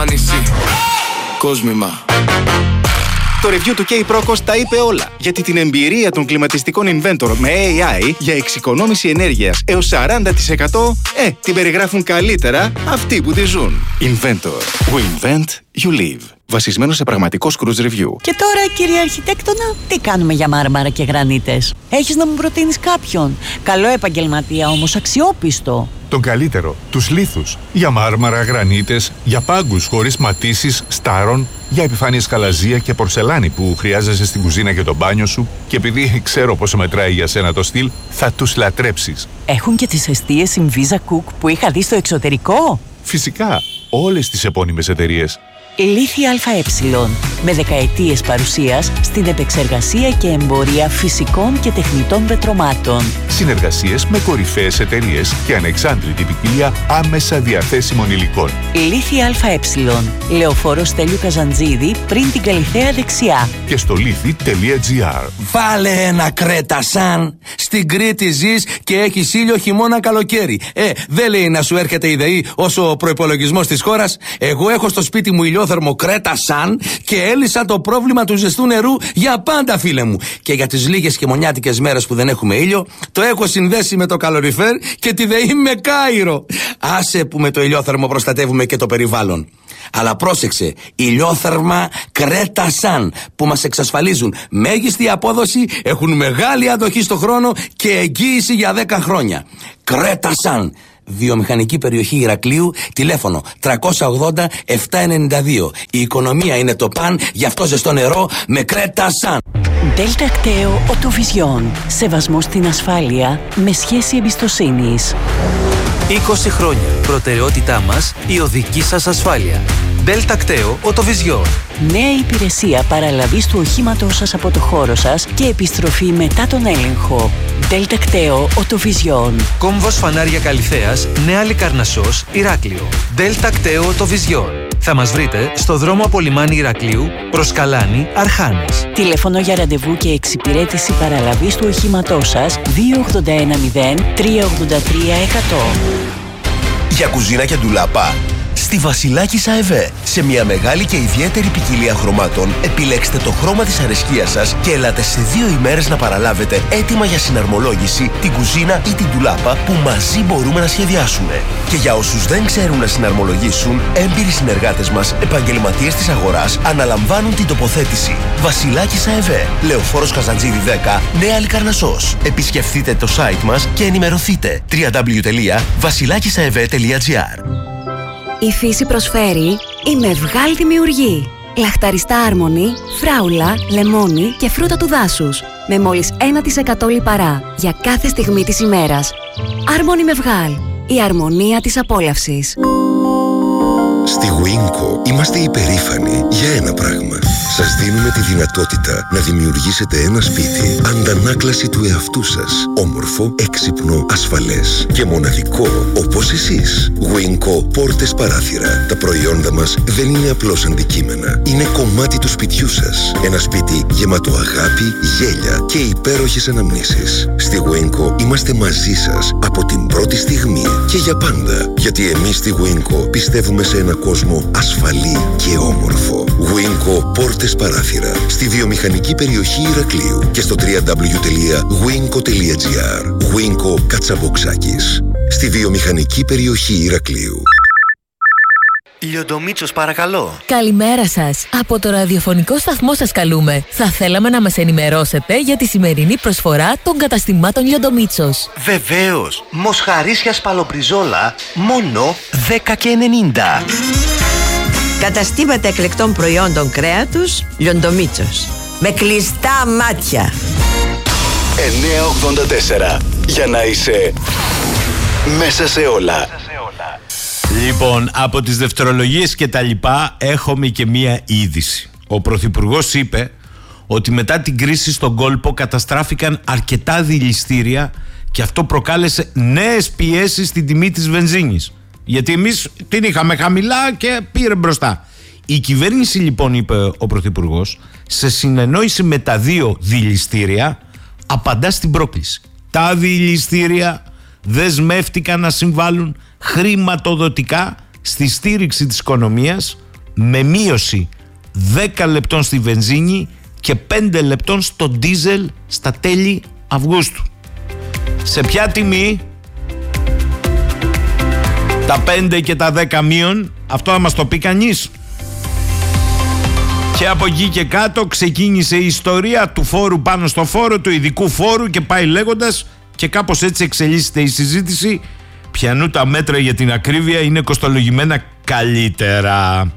εμφάνιση. Κόσμημα. Το review του K-Procos τα είπε όλα. Γιατί την εμπειρία των κλιματιστικών Inventor με AI για εξοικονόμηση ενέργειας έως 40% την περιγράφουν καλύτερα αυτοί που τη ζουν. Inventor. We invent, you live. Βασισμένο σε πραγματικό Cruise Review. Και τώρα, κύριε Αρχιτέκτονα, τι κάνουμε για μάρμαρα και γρανίτες? Έχεις να μου προτείνεις κάποιον? Καλό επαγγελματία όμως, αξιόπιστο. Τον καλύτερο, τους λίθους. Για μάρμαρα, γρανίτες, για πάγκους χωρίς ματίσεις, στάρων, για επιφάνειες καλαζία και πορσελάνη που χρειάζεσαι στην κουζίνα και το μπάνιο σου. Και επειδή ξέρω πόσο μετράει για σένα το στυλ, θα τους λατρέψεις. Έχουν και τις εστίες Inviza Cook που είχα δει στο εξωτερικό. Φυσικά, όλες τις επώνυμες εταιρείες. Λίθη ΑΕ, με δεκαετίες παρουσίας στην επεξεργασία και εμπορία φυσικών και τεχνητών πετρωμάτων. Συνεργασίες με κορυφαίες εταιρείες και ανεξάντλητη ποικιλία άμεσα διαθέσιμων υλικών. Λίθη ΑΕ, Λεωφόρος Στέλιου Καζαντζίδη, πριν την Καλιθέα δεξιά. Και στο λίθη.gr. Βάλε ένα Κρέτα Σαν. Στην Κρήτη ζεις και έχεις ήλιο χειμώνα καλοκαίρι. Δεν λέει να σου έρχεται η ΔΕΗ όσο ο προϋπολογισμός της χώρας. Εγώ έχω στο σπίτι μου ηλιόθερμο Κρέτα Σαν και έλυσα το πρόβλημα του ζεστού νερού για πάντα, φίλε μου. Και για τις λίγες χειμωνιάτικες μέρες που δεν έχουμε ήλιο, το έχω συνδέσει με το καλοριφέρ και τη ΔΕΗ με Κάιρο. Άσε που με το ηλιόθερμο προστατεύουμε και το περιβάλλον. Αλλά πρόσεξε, ηλιόθερμα Κρέτα Σαν που μας εξασφαλίζουν μέγιστη απόδοση, έχουν μεγάλη αντοχή στο χρόνο και εγγύηση για 10 χρόνια. Κρέτα Σαν. Βιομηχανική περιοχή Ηρακλείου, τηλέφωνο 380-792. Η οικονομία είναι το παν, γι' αυτό ζεστό νερό με Κρέτα Σαν. Δέλτα Κταίο Οτοβιζιόν. Σεβασμό στην ασφάλεια με σχέση εμπιστοσύνης. 20 χρόνια. Προτεραιότητά μας η οδική σας ασφάλεια. Δέλτα Κταίο Οτοβιζιόν. Νέα υπηρεσία παραλαβής του οχήματός σας από το χώρο σας και επιστροφή μετά τον έλεγχο. Δέλτα Κταίο Οτοβιζιόν. Κόμβος Φανάρια Καλιθέας, Νέα Λικαρνασσός, Ηράκλειο. Δέλτα Κταίο Οτοβιζιόν. Θα μας βρείτε στο δρόμο από λιμάνι Ηρακλείου προς Καλάνη, Αρχάνες. Τηλέφωνο για ραντεβού και εξυπηρέτηση παραλαβής του οχήματός σας 281-0-383-100. Για κουζίνα και ντουλάπα, στη Βασιλάκης ΑΕΒ. Σε μια μεγάλη και ιδιαίτερη ποικιλία χρωμάτων, επιλέξτε το χρώμα της αρεσκίας σας και ελάτε σε 2 ημέρες να παραλάβετε έτοιμα για συναρμολόγηση την κουζίνα ή την ντουλάπα που μαζί μπορούμε να σχεδιάσουμε. Και για όσους δεν ξέρουν να συναρμολογήσουν, έμπειροι συνεργάτες μας, επαγγελματίες της αγοράς, αναλαμβάνουν την τοποθέτηση. Βασιλάκης ΑΕΒ. Λεωφόρος Καζαντζίδη 10, Νέα Λικαρνασσός. Επισκεφτείτε το site μας και ενημερωθείτε. www.vasilakisaev.gr. Η φύση προσφέρει η Μευγάλ δημιουργεί. Λαχταριστά άρμονη, φράουλα, λεμόνι και φρούτα του δάσους. Με μόλις 1% λιπαρά για κάθε στιγμή της ημέρας. Άρμονη Μευγάλ. Η αρμονία της απόλαυσης. Στη Winco είμαστε υπερήφανοι για ένα πράγμα. Σας δίνουμε τη δυνατότητα να δημιουργήσετε ένα σπίτι αντανάκλαση του εαυτού σας. Όμορφο, έξυπνο, ασφαλές και μοναδικό όπως εσείς. Winco πόρτες παράθυρα. Τα προϊόντα μας δεν είναι απλώς αντικείμενα. Είναι κομμάτι του σπιτιού σας. Ένα σπίτι γεμάτο αγάπη, γέλια και υπέροχες αναμνήσεις. Στη Winco είμαστε μαζί σας από την πρώτη στιγμή και για πάντα. Γιατί εμείς στη Winco πιστεύουμε σε ένα κόσμο ασφαλή και όμορφο. Winco πόρτες παράθυρα στη βιομηχανική περιοχή Ηρακλείου και στο www.winco.gr. Winco Κατσαποξάκης στη βιομηχανική περιοχή Ηρακλείου. Λιοντομίτσος, παρακαλώ. Καλημέρα σας. Από το ραδιοφωνικό σταθμό σας καλούμε. Θα θέλαμε να μας ενημερώσετε για τη σημερινή προσφορά των καταστημάτων Λιοντομίτσος. Βεβαίως. Μοσχαρίσια σπαλομπριζόλα μόνο 10,90. Καταστήματα εκλεκτών προϊόντων κρέατος Λιοντομίτσος. Με κλειστά μάτια. 984. Για να είσαι μέσα σε όλα. Λοιπόν, από τις δευτερολογίες και τα λοιπά έχουμε και μία είδηση. Ο Πρωθυπουργός είπε ότι μετά την κρίση στον κόλπο καταστράφηκαν αρκετά δηληστήρια και αυτό προκάλεσε νέες πιέσεις στην τιμή της βενζίνης. Γιατί εμείς την είχαμε χαμηλά και πήρε μπροστά. Η κυβέρνηση, λοιπόν, είπε ο Πρωθυπουργός, σε συνεννόηση με τα 2 δηληστήρια απαντά στην πρόκληση. Τα δηληστήρια δεσμεύτηκαν να συμβάλλουν χρηματοδοτικά στη στήριξη της οικονομίας με μείωση 10 λεπτών στη βενζίνη και 5 λεπτών στο ντίζελ στα τέλη Αυγούστου. Σε ποια τιμή? Τα 5 και τα 10 μείον, αυτό θα μας το πει κανείς? Και από εκεί και κάτω ξεκίνησε η ιστορία του φόρου πάνω στο φόρο, του ειδικού φόρου και πάει λέγοντας, και κάπως έτσι εξελίσσεται η συζήτηση. Ποιανού τα μέτρα για την ακρίβεια είναι κοστολογημένα καλύτερα.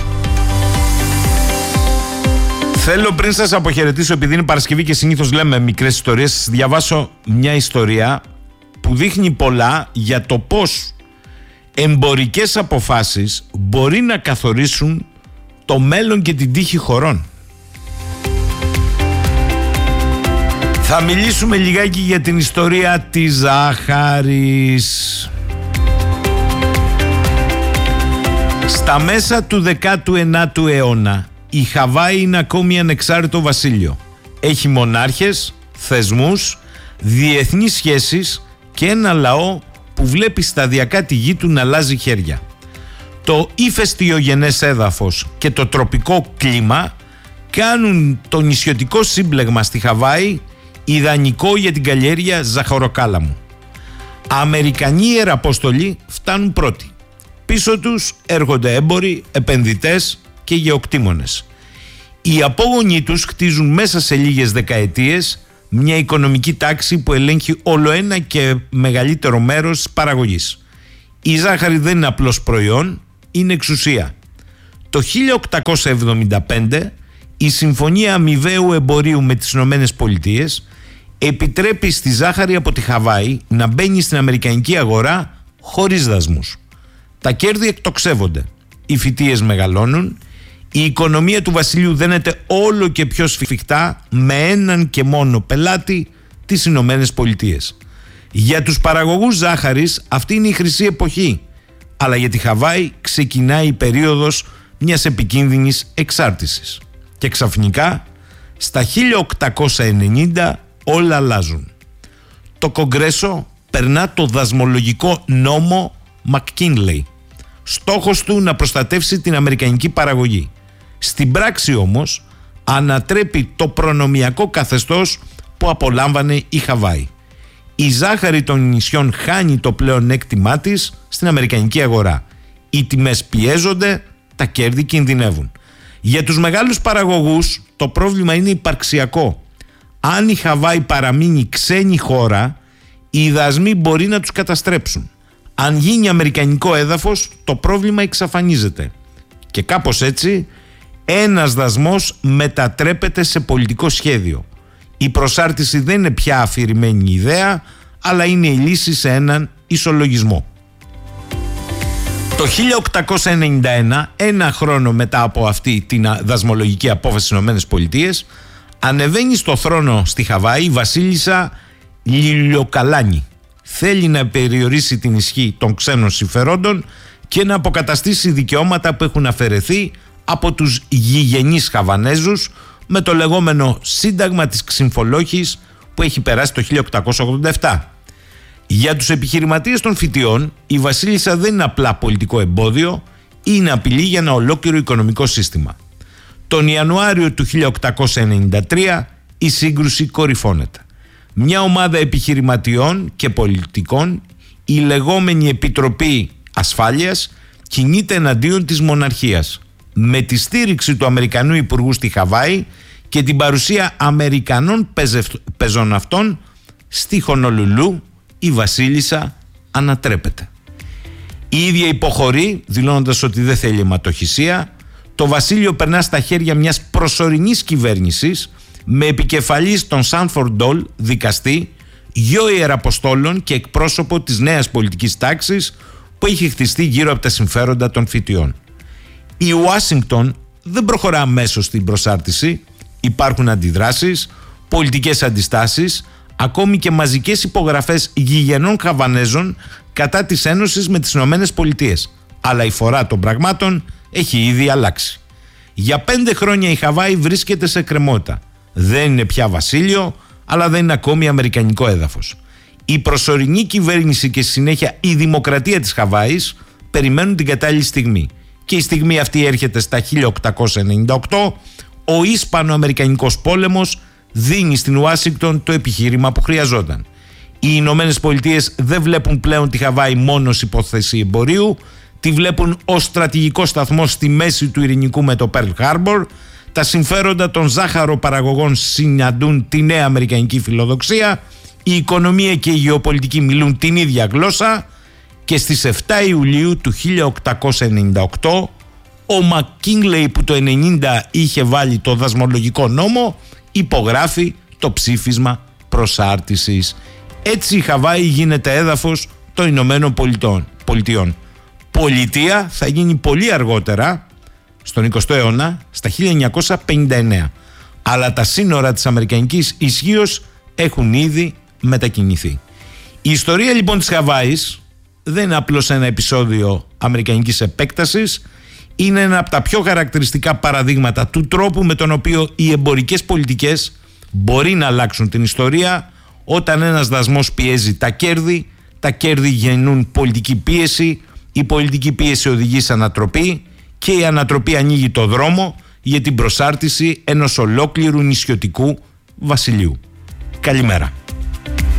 Θέλω, πριν σας αποχαιρετήσω, επειδή είναι Παρασκευή και συνήθως λέμε μικρές ιστορίες, σας διαβάσω μια ιστορία που δείχνει πολλά για το πώς εμπορικές αποφάσεις μπορεί να καθορίσουν το μέλλον και την τύχη χωρών. Θα μιλήσουμε λιγάκι για την ιστορία της ζάχαρης. Στα μέσα του 19ου αιώνα η Χαβάη είναι ακόμη ανεξάρτητο βασίλειο. Έχει μονάρχες, θεσμούς, διεθνείς σχέσεις και ένα λαό που βλέπει σταδιακά τη γη του να αλλάζει χέρια. Το ηφαιστειογενές έδαφος και το τροπικό κλίμα κάνουν το νησιωτικό σύμπλεγμα στη Χαβάη ιδανικό για την καλλιέργεια ζαχαροκάλαμου. Αμερικανοί ιεραπόστολοι φτάνουν πρώτοι. Πίσω τους έρχονται έμποροι, επενδυτές και γεωκτήμονες. Οι απόγονοι τους χτίζουν μέσα σε λίγες δεκαετίες μια οικονομική τάξη που ελέγχει όλο ένα και μεγαλύτερο μέρος της παραγωγής. Η ζάχαρη δεν είναι απλώς προϊόν, είναι εξουσία. Το 1875 η Συμφωνία Αμοιβαίου Εμπορίου με τις Ηνωμένες Πολιτείες επιτρέπει στη ζάχαρη από τη Χαβάη να μπαίνει στην αμερικανική αγορά χωρίς δασμούς. Τα κέρδη εκτοξεύονται, οι φυτείες μεγαλώνουν, η οικονομία του βασιλείου δένεται όλο και πιο σφιχτά με έναν και μόνο πελάτη, τις Ηνωμένες Πολιτείες. Για τους παραγωγούς ζάχαρης αυτή είναι η χρυσή εποχή, αλλά για τη Χαβάη ξεκινάει η περίοδος μιας επικίνδυνης εξάρτησης. Και ξαφνικά, στα 1890 όλα αλλάζουν. Το Κογκρέσο περνά το δασμολογικό νόμο McKinley. Στόχος του να προστατεύσει την αμερικανική παραγωγή. Στην πράξη όμως ανατρέπει το προνομιακό καθεστώς που απολάμβανε η Χαβάη. Η ζάχαρη των νησιών χάνει το πλεονέκτημά της στην αμερικανική αγορά. Οι τιμές πιέζονται, τα κέρδη κινδυνεύουν. Για τους μεγάλους παραγωγούς το πρόβλημα είναι υπαρξιακό. Αν η Χαβάη παραμείνει ξένη χώρα, οι δασμοί μπορεί να τους καταστρέψουν. Αν γίνει αμερικανικό έδαφος, το πρόβλημα εξαφανίζεται. Και κάπως έτσι, ένας δασμός μετατρέπεται σε πολιτικό σχέδιο. Η προσάρτηση δεν είναι πια αφηρημένη ιδέα, αλλά είναι η λύση σε έναν ισολογισμό. Το 1891, ένα χρόνο μετά από αυτή την δασμολογική απόφαση στις ΗΠΑ, ανεβαίνει στο θρόνο στη Χαβάη η βασίλισσα Λιλιοκαλάνη. Θέλει να περιορίσει την ισχύ των ξένων συμφερόντων και να αποκαταστήσει δικαιώματα που έχουν αφαιρεθεί από τους γηγενείς Χαβανέζους με το λεγόμενο Σύνταγμα της Ξυμφολόχης που έχει περάσει το 1887. Για τους επιχειρηματίες των φυτιών, η βασίλισσα δεν είναι απλά πολιτικό εμπόδιο, είναι απειλή για ένα ολόκληρο οικονομικό σύστημα. Τον Ιανουάριο του 1893 η σύγκρουση κορυφώνεται. Μια ομάδα επιχειρηματιών και πολιτικών, η λεγόμενη Επιτροπή Ασφάλειας, κινείται εναντίον της μοναρχίας. Με τη στήριξη του Αμερικανού Υπουργού στη Χαβάη και την παρουσία Αμερικανών πεζοναυτών στη Χονολουλού, η βασίλισσα ανατρέπεται. Η ίδια υποχωρεί, δηλώνοντας ότι δεν θέλει αιματοχυσία. Το βασίλειο περνά στα χέρια μιας προσωρινής κυβέρνησης με επικεφαλής τον Σάνφορντ Ντόλ, δικαστή, γιο ιεραποστόλων και εκπρόσωπο της νέας πολιτικής τάξης που είχε χτιστεί γύρω από τα συμφέροντα των φυτιών. Η Ουάσιγκτον δεν προχωρά αμέσως στην προσάρτηση, υπάρχουν αντιδράσεις, πολιτικές αντιστάσεις, ακόμη και μαζικές υπογραφές γηγενών Χαβανέζων κατά της ένωσης με τις Ηνωμένες Πολιτείες. Αλλά η φορά των πραγμάτων έχει ήδη αλλάξει. Για 5 χρόνια η Χαβάη βρίσκεται σε κρεμότητα. Δεν είναι πια βασίλειο, αλλά δεν είναι ακόμη αμερικανικό έδαφος. Η προσωρινή κυβέρνηση και συνέχεια η δημοκρατία της Χαβάης περιμένουν την κατάλληλη στιγμή. και η στιγμή αυτή έρχεται στα 1898, ο Ισπανο-Αμερικανικός πόλεμος δίνει στην Ουάσιγκτον το επιχείρημα που χρειαζόταν. Οι Ηνωμένες Πολιτείες δεν βλέπουν πλέον τη Χαβάη μόνο ως υπόθεση εμπορίου, τη βλέπουν ως στρατηγικό σταθμό στη μέση του ειρηνικού με το Pearl Harbor. Τα συμφέροντα των ζάχαροπαραγωγών συναντούν τη νέα αμερικανική φιλοδοξία, η οικονομία και η γεωπολιτική μιλούν την ίδια γλώσσα και στις 7 Ιουλίου του 1898 ο Μακκίνλεϊ, που το 1990 είχε βάλει το δασμολογικό νόμο, υπογράφει το ψήφισμα προσάρτησης. Έτσι η Χαβάη γίνεται έδαφος των Ηνωμένων Πολιτειών. Πολιτεία θα γίνει πολύ αργότερα, στον 20ο αιώνα, στα 1959. Αλλά τα σύνορα της αμερικανικής ισχύως έχουν ήδη μετακινηθεί. Η ιστορία λοιπόν της Χαβάης δεν είναι απλώς ένα επεισόδιο αμερικανικής επέκτασης, είναι ένα από τα πιο χαρακτηριστικά παραδείγματα του τρόπου με τον οποίο οι εμπορικές πολιτικές μπορεί να αλλάξουν την ιστορία. Όταν ένας δασμός πιέζει τα κέρδη γεννούν πολιτική πίεση, η πολιτική πίεση οδηγεί σε ανατροπή και η ανατροπή ανοίγει το δρόμο για την προσάρτηση ενός ολόκληρου νησιωτικού βασιλείου. Καλημέρα.